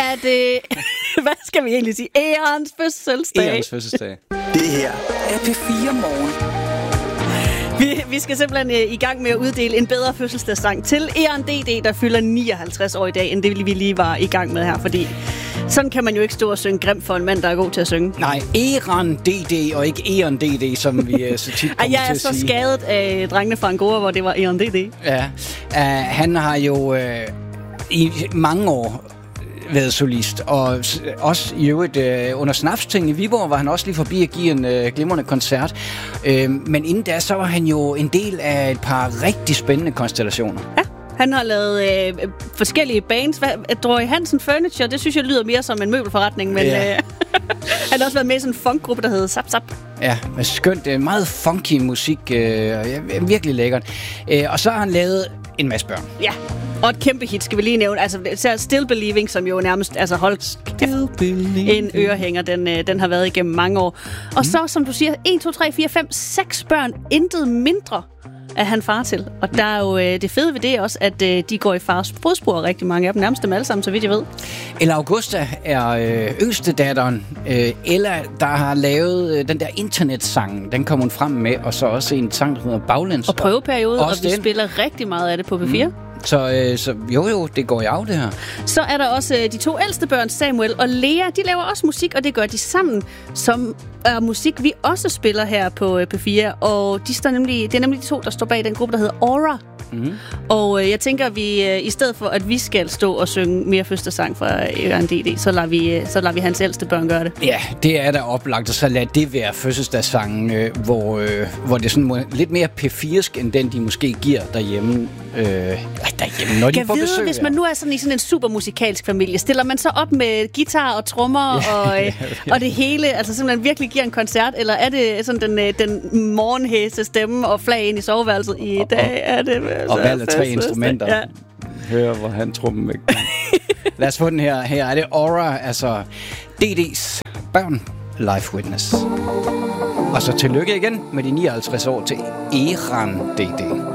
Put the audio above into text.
er det... Hvad skal vi egentlig sige? Ærens fødselsdag. Ærens fødselsdag. Det her er P4 Morgen. Vi skal simpelthen i gang med at uddele en bedre fødselsdagssang til Eran DD, der fylder 59 år i dag, end det vi lige var i gang med her, fordi sådan kan man jo ikke stå og synge grimt for en mand, der er god til at synge. Nej, Eran DD og ikke Eran DD, som vi så tit kommer til at sige. Jeg er så skadet af drengene fra Angora, hvor det var Eran DD. Ja, han har jo i mange år været solist, og også i øvrigt under Snapsting i Viborg var han også lige forbi at give en glimrende koncert. Men inden da, så var han jo en del af et par rigtig spændende konstellationer. Ja, han har lavet forskellige bands. Droy Hansen Furniture, det synes jeg lyder mere som en møbelforretning, men han har også været med i sådan en funkgruppe, der hedder Zap Zap. Ja, med skønt, meget funky musik, virkelig lækkert. Og så har han lavet en masse børn. Ja, og et kæmpe hit, skal vi lige nævne. Altså, Still Believing, som jo nærmest, altså hold en ørehænger, den har været igennem mange år. Og så, som du siger, 1, 2, 3, 4, 5, 6 børn, intet mindre er han far til. Og der er jo det fede ved det også, at de går i fars fodspor, rigtig mange af dem, nærmest dem alle sammen, så vidt jeg ved. Ella Augusta er yngste datteren. Ella, der har lavet den der internetsang, den kom hun frem med, og så også en sang, der hedder Baglæns. Og prøveperiode, og vi den spiller rigtig meget af det på P4. Så jo, det går i af, det her. Så er der også de 2 ældste børn, Samuel og Lea. De laver også musik, og det gør de sammen, som er musik, vi også spiller her på P4. Og det er nemlig de 2, der står bag den gruppe, der hedder Aura. Mm. Og jeg tænker, at vi i stedet for, at vi skal stå og synge mere fødselsdagssang fra Eran DD, så lader vi hans ældste børn gøre det. Ja, det er da oplagt, og så lad det være fødselsdagssangen, hvor det er sådan lidt mere P4'sk, end den, de måske giver derhjemme. Derhjemme, når de får besøg. Hvis man nu er sådan i sådan en super musikalsk familie, stiller man så op med guitar og trommer og det hele, altså simpelthen virkelig giver en koncert, eller er det sådan den morgenhæse stemme og flag ind i soveværelset? I dag er det... Og valg af 3 instrumenter. Ja. Hør, hvor han trummer med. Lad os få den her. Her er det Aura, altså DD's børn, Live Witness. Og så tillykke igen med de 59 år til Eran DD.